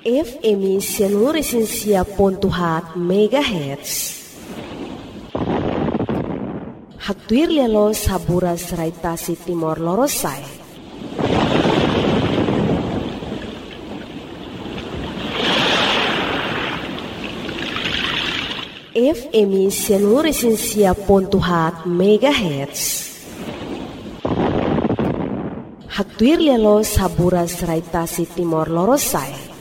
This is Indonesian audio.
FM Sianuresinsia.hat MHz. Hagtuir lialo saburas raitasi Timor Lorosai. FM Sianuresinsia.hat MHz. Hagtuir lialo saburas raitasi Timor Lorosai.